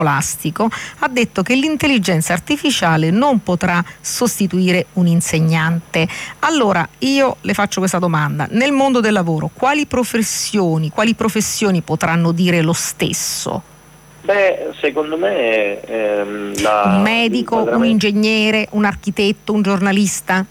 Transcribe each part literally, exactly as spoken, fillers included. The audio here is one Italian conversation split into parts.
scolastico ha detto che l'intelligenza artificiale non potrà sostituire un insegnante. Allora io le faccio questa domanda: nel mondo del lavoro quali professioni, quali professioni potranno dire lo stesso? Beh, secondo me ehm, la, un medico, un ingegnere, un architetto, un giornalista?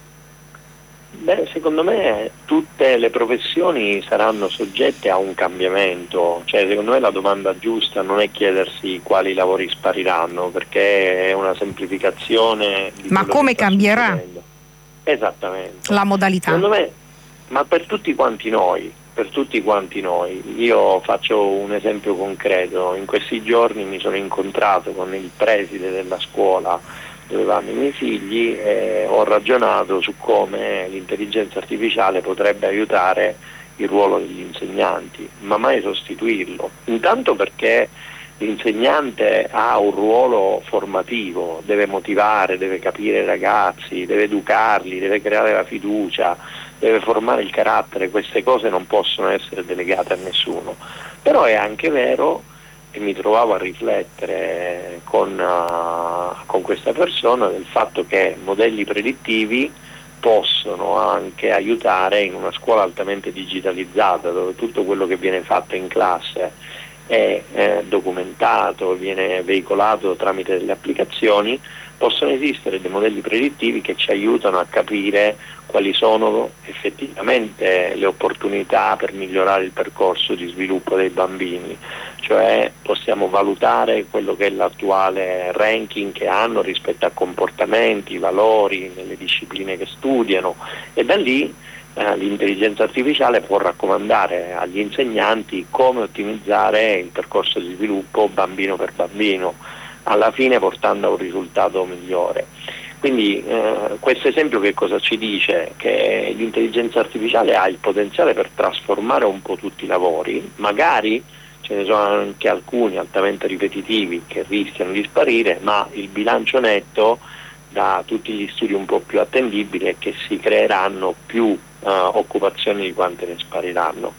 Beh, secondo me tutte le professioni saranno soggette a un cambiamento, cioè secondo me la domanda giusta non è chiedersi quali lavori spariranno, perché è una semplificazione di ma come cambierà succedendo. Esattamente la modalità? Secondo me, ma per tutti quanti noi per tutti quanti noi. Io faccio un esempio concreto: in questi giorni mi sono incontrato con il preside della scuola dove vanno i miei figli e ho ragionato su come l'intelligenza artificiale potrebbe aiutare il ruolo degli insegnanti, ma mai sostituirlo. Intanto perché l'insegnante ha un ruolo formativo, deve motivare, deve capire i ragazzi, deve educarli, deve creare la fiducia, deve formare il carattere. Queste cose non possono essere delegate a nessuno. Però è anche vero, e mi trovavo a riflettere con, uh, con questa persona, del fatto che modelli predittivi possono anche aiutare in una scuola altamente digitalizzata, dove tutto quello che viene fatto in classe è eh, documentato, viene veicolato tramite delle applicazioni. Possono esistere dei modelli predittivi che ci aiutano a capire quali sono effettivamente le opportunità per migliorare il percorso di sviluppo dei bambini, cioè possiamo valutare quello che è l'attuale ranking che hanno rispetto a comportamenti, valori nelle discipline che studiano, e da lì eh, l'intelligenza artificiale può raccomandare agli insegnanti come ottimizzare il percorso di sviluppo bambino per bambino, alla fine portando a un risultato migliore. Quindi eh, questo esempio che cosa ci dice? Che l'intelligenza artificiale ha il potenziale per trasformare un po' tutti i lavori, magari ce ne sono anche alcuni altamente ripetitivi che rischiano di sparire, ma il bilancio netto da tutti gli studi un po' più attendibili è che si creeranno più eh, occupazioni di quante ne spariranno.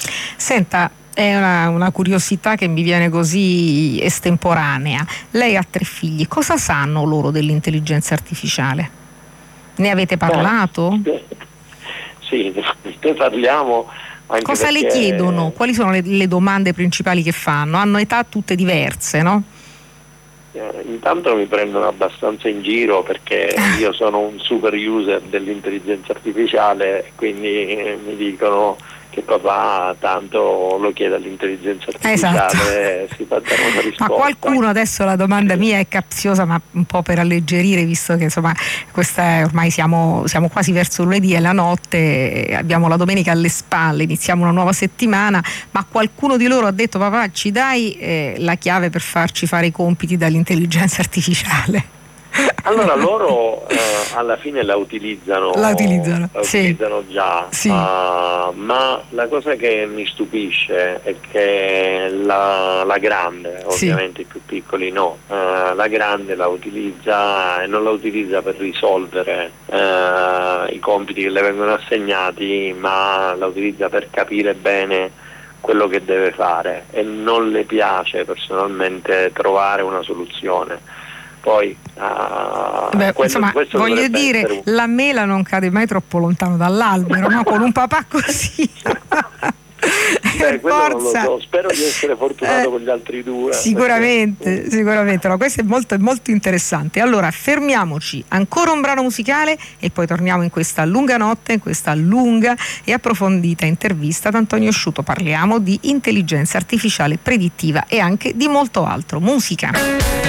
Senta, è una, una curiosità che mi viene così estemporanea. Lei ha tre figli, cosa sanno loro dell'intelligenza artificiale? Ne avete parlato? Beh, sì, ne parliamo. Anche cosa perché... le chiedono? Quali sono le, le domande principali che fanno? Hanno età tutte diverse, no? Eh, intanto mi prendono abbastanza in giro perché io sono un super user dell'intelligenza artificiale, quindi eh, mi dicono che papà tanto lo chiede all'intelligenza artificiale, esatto. Si fa dare una risposta. Ma qualcuno, adesso la domanda mia è capziosa, ma un po' per alleggerire, visto che insomma questa è, ormai siamo, siamo quasi verso lunedì, è la notte, abbiamo la domenica alle spalle, iniziamo una nuova settimana, ma qualcuno di loro ha detto: papà, ci dai eh, la chiave per farci fare i compiti dall'intelligenza artificiale? Allora loro eh, alla fine la utilizzano, la utilizzano, la sì. utilizzano già, sì. uh, ma la cosa che mi stupisce è che la, la grande, ovviamente sì. I più piccoli no, uh, la grande la utilizza e non la utilizza per risolvere uh, i compiti che le vengono assegnati, ma la utilizza per capire bene quello che deve fare, e non le piace personalmente trovare una soluzione. Poi uh, Beh, quello, insomma, questo voglio dire, essere... la mela non cade mai troppo lontano dall'albero, no? Con un papà così. Beh, quello non lo so, spero di essere fortunato eh, con gli altri due. Sicuramente, perché... sicuramente. No, questo è molto, molto interessante. Allora, fermiamoci, ancora un brano musicale e poi torniamo in questa lunga notte, in questa lunga e approfondita intervista ad Antonio Sciuto. Parliamo di intelligenza artificiale predittiva e anche di molto altro. Musica.